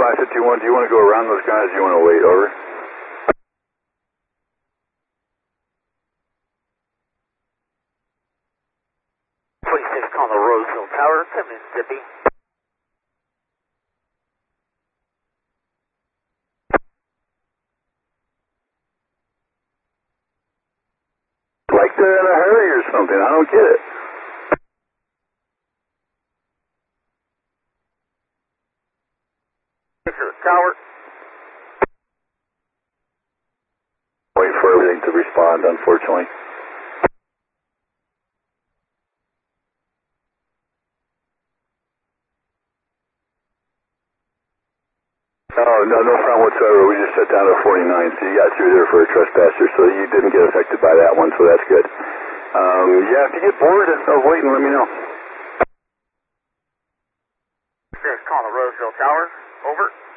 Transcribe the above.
551, do you want to go around those guys or do you want to wait? Over. Call the Roseville Tower, come in, Zippy. Like they're in a hurry or something, I don't get it. Tower. Wait for everything to respond, unfortunately. Oh, no problem whatsoever. We just shut down to 49, so you got through there for a trespasser, so you didn't get affected by that one, so that's good. Yeah, if you get bored of waiting, let me know. Call the Roseville Tower. Over.